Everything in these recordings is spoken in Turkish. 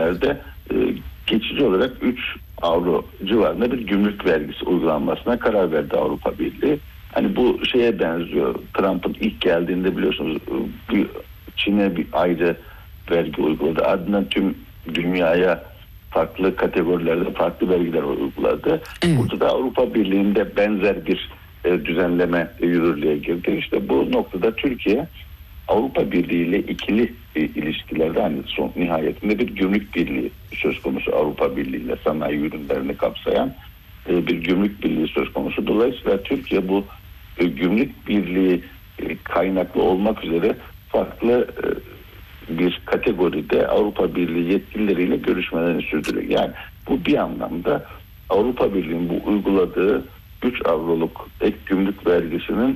ürünlerde geçici olarak 3 avro civarında bir gümrük vergisi uygulanmasına karar verdi Avrupa Birliği. Hani bu şeye benziyor. Trump'ın ilk geldiğinde biliyorsunuz Çin'e bir ayrı vergi uyguladı. Ardından tüm dünyaya farklı kategorilerde farklı vergiler uyguladı. Evet. Burada da Avrupa Birliği'nde benzer bir düzenleme yürürlüğe girdi. İşte bu noktada Türkiye Avrupa Birliği ile ikili ilişkilerde hani son nihayetinde bir gümrük birliği söz konusu. Avrupa Birliği ile sanayi ürünlerini kapsayan bir gümrük birliği söz konusu. Dolayısıyla Türkiye bu gümrük birliği kaynaklı olmak üzere farklı bir kategoride Avrupa Birliği yetkilileriyle görüşmelerini sürdürüyor. Yani bu bir anlamda Avrupa Birliği'nin bu uyguladığı 3 avroluk ek gümrük vergisinin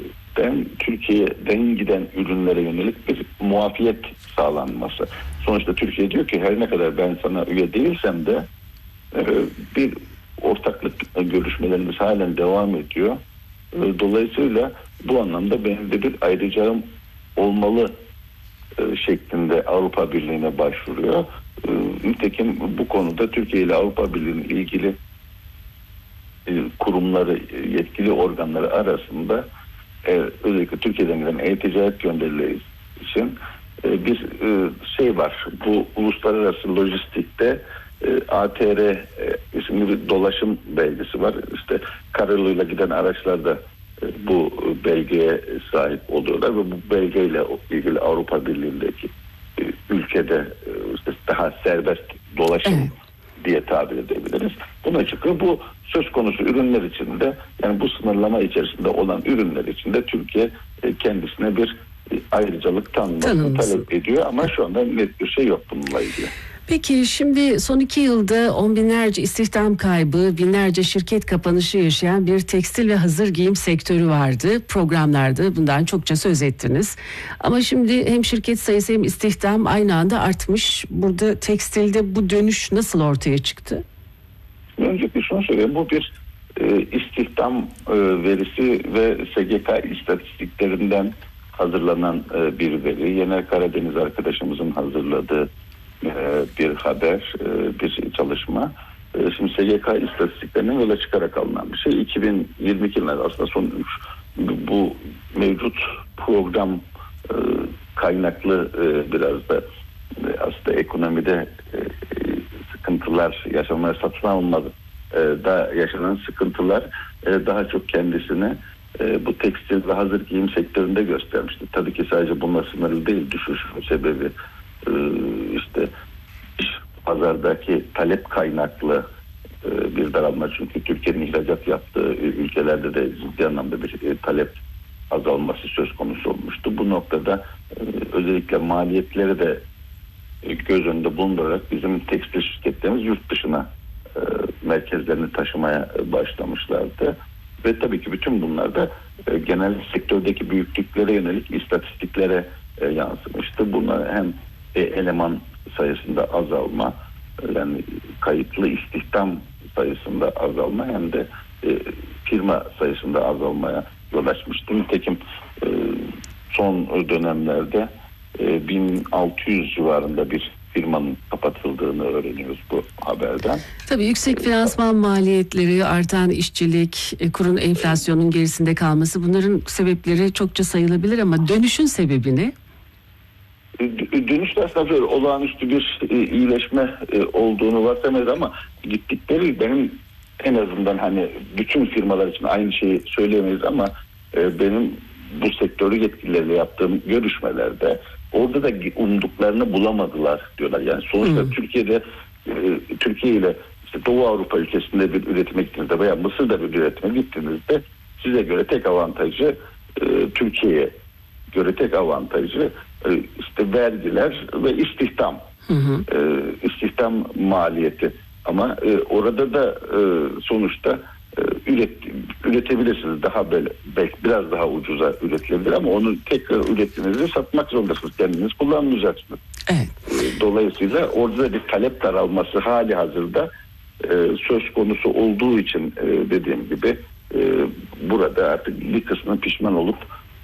Türkiye'den giden ürünlere yönelik bir muafiyet sağlanması. Sonuçta Türkiye diyor ki her ne kadar ben sana üye değilsem de bir ortaklık görüşmelerimiz halen devam ediyor. Dolayısıyla bu anlamda benim de bir ayrıcalığım olmalı şeklinde Avrupa Birliği'ne başvuruyor. Nitekim bu konuda Türkiye ile Avrupa Birliği'nin ilgili kurumları, yetkili organları arasında özellikle Türkiye'den gelen e-ticaret gönderileri için bir şey var. Bu uluslararası lojistikte ATR isimli bir dolaşım belgesi var. İşte karayoluyla giden araçlar da bu belgeye sahip oluyorlar ve bu belgeyle ilgili Avrupa Birliği'ndeki ülkede işte daha serbest dolaşım diye tabir edebiliriz. Buna çıkıyor. Bu söz konusu ürünler içinde, yani bu sınırlama içerisinde olan ürünler içinde Türkiye kendisine bir ayrıcalık tanımasını talep ediyor ama şu anda net bir şey yok bununla ilgili. Peki şimdi son 2 yılda on binlerce istihdam kaybı, binlerce şirket kapanışı yaşayan bir tekstil ve hazır giyim sektörü vardı. Programlarda bundan çokça söz ettiniz. Ama şimdi hem şirket sayısı hem istihdam aynı anda artmış. Burada tekstilde bu dönüş nasıl ortaya çıktı? Öncelikle şunu söyleyeyim. Bu bir istihdam verisi ve SGK istatistiklerinden hazırlanan bir veri. Yener Karadeniz arkadaşımızın hazırladığı bir haber, bir çalışma. Şimdi SGK istatistiklerinden yola çıkarak alınan bir şey. 2022 yılında aslında son bu mevcut program kaynaklı biraz da aslında ekonomide sıkıntılar yaşanmaya satın alınmadı. Da yaşanan sıkıntılar daha çok kendisini bu tekstil ve hazır giyim sektöründe göstermişti. Tabii ki sadece bununla sınırlı değil. Düşüşün sebebi işte pazardaki talep kaynaklı bir daralma, çünkü Türkiye'nin ihracat yaptığı ülkelerde de ciddi anlamda bir talep azalması söz konusu olmuştu. Bu noktada özellikle maliyetleri de göz önünde bulundurarak bizim tekstil şirketlerimiz yurt dışına merkezlerini taşımaya başlamışlardı. Ve tabii ki bütün bunlar da genel sektördeki büyüklüklere yönelik istatistiklere yansımıştı. Buna hem eleman sayısında azalma, yani kayıtlı istihdam sayısında azalma, hem de firma sayısında azalmaya yol açmıştı. Nitekim son dönemlerde 1600 civarında bir firmanın kapatıldığını öğreniyoruz bu haberden. Tabii yüksek finansman maliyetleri, artan işçilik, kurun enflasyonun gerisinde kalması, bunların sebepleri çokça sayılabilir ama dönüşün sebebi ne? Dönüşler aslında olağanüstü bir iyileşme olduğunu varsaymayız ama gittikleri, benim en azından hani bütün firmalar için aynı şeyi söyleyemeyiz ama benim bu sektörü yetkililerle yaptığım görüşmelerde orada da umduklarını bulamadılar diyorlar. Yani sonuçta Türkiye ile işte Doğu Avrupa ülkesinde bir üretime gittiğinizde veya Mısır'da bir üretime gittiğinizde size göre tek avantajı Türkiye'ye göre tek avantajı işte vergiler ve istihdam. İstihdam maliyeti. Ama orada da sonuçta üretebilirsiniz. Daha böyle belki biraz daha ucuza üretilebilir ama onu tekrar ürettiğinizde satmak zorundasınız. Kendiniz kullanmayacaksınız. Evet. Dolayısıyla orada da bir talep daralması hali hazırda söz konusu olduğu için dediğim gibi burada artık bir kısmı pişman olup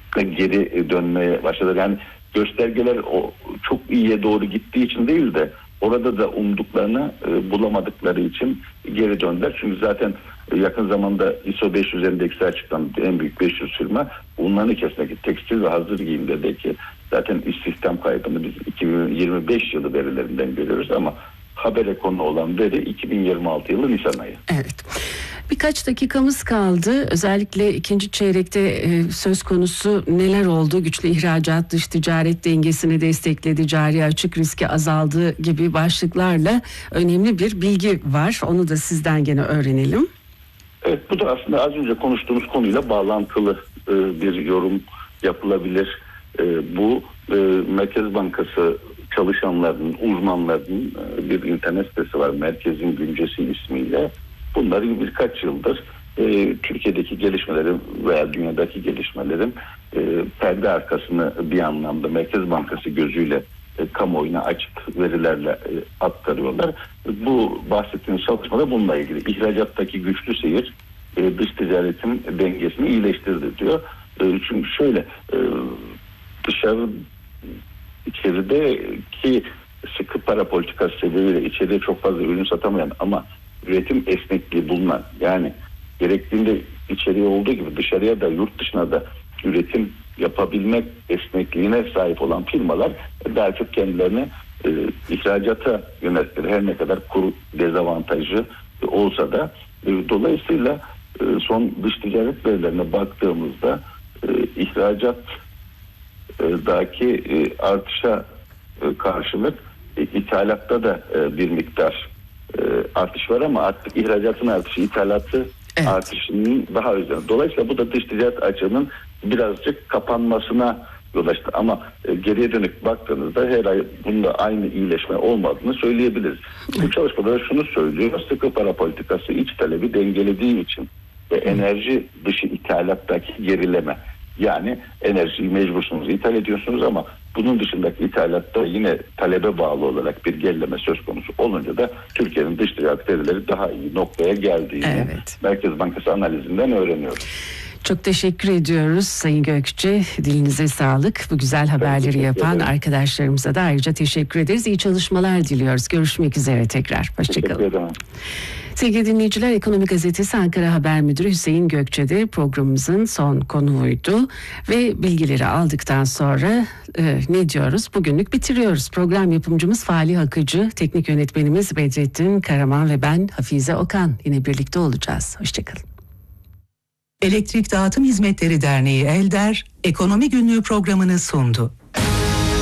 geri dönmeye başladı. Yani göstergeler o çok iyiye doğru gittiği için değil de orada da umduklarını bulamadıkları için geri döndüler. Çünkü zaten yakın zamanda ISO 500 endeksi açıklandı. En büyük 500 firma bunların içerisindeki tekstil ve hazır giyimdeki zaten istihdam kaybını biz 2025 yılı verilerinden görüyoruz ama habere konu olan veri 2026 yılı Nisan ayı. Evet. Birkaç dakikamız kaldı. Özellikle ikinci çeyrekte söz konusu neler oldu? Güçlü ihracat, dış ticaret dengesini destekledi, cari açık riski azaldı gibi başlıklarla önemli bir bilgi var. Onu da sizden gene öğrenelim. Evet, bu da aslında az önce konuştuğumuz konuyla bağlantılı bir yorum yapılabilir. Bu Merkez Bankası çalışanlarının, uzmanlarının bir internet sitesi var. Merkezin Güncesi ismiyle. Bunlar birkaç yıldır Türkiye'deki gelişmelerin veya dünyadaki gelişmelerin perde arkasını bir anlamda Merkez Bankası gözüyle kamuoyuna açık verilerle aktarıyorlar. Bu bahsettiğimiz çalışmada bununla ilgili. İhracattaki güçlü seyir dış ticaretin dengesini iyileştirdi diyor. Çünkü şöyle içerideki sıkı para politikası sebebiyle içeriye çok fazla ürün satamayan ama üretim esnekliği bulunan, yani gerektiğinde içeriye olduğu gibi dışarıya da yurt dışına da üretim yapabilmek esnekliğine sahip olan firmalar daha çok kendilerini ihracata yönelttiler. Her ne kadar kur dezavantajı olsa da dolayısıyla son dış ticaret verilerine baktığımızda ihracattaki artışa karşılık ithalatta da bir miktar artış var ama artık ihracatın artışı, ithalatı artışının daha üzerinde. Dolayısıyla bu da dış ticaret açığının birazcık kapanmasına yol açtı. Ama geriye dönük baktığınızda her ay bunda aynı iyileşme olmadığını söyleyebiliriz. Bu çalışmada şunu söylüyor: sıkı para politikası iç talebi dengelediği için ve enerji dışı ithalattaki gerileme, yani enerjiyi mecbursunuz ithal ediyorsunuz ama bunun dışındaki ithalatta yine talebe bağlı olarak bir gerileme söz konusu olunca da Türkiye'nin dış ticaret verileri daha iyi noktaya geldiğini Merkez Bankası analizinden öğreniyoruz. Çok teşekkür ediyoruz Sayın Gökçe. Dilinize sağlık. Bu güzel haberleri yapan arkadaşlarımıza da ayrıca teşekkür ederiz. İyi çalışmalar diliyoruz. Görüşmek üzere tekrar. Hoşçakalın. Sevgili dinleyiciler, Ekonomi Gazetesi Ankara Haber Müdürü Hüseyin Gökçe de programımızın son konuğuydu. Ve bilgileri aldıktan sonra ne diyoruz? Bugünlük bitiriyoruz. Program yapımcımız Falih Akıcı, teknik yönetmenimiz Bedrettin Karaman ve ben Hafize Okan. Yine birlikte olacağız. Hoşçakalın. Elektrik Dağıtım Hizmetleri Derneği ELDER, Ekonomi Günlüğü programını sundu.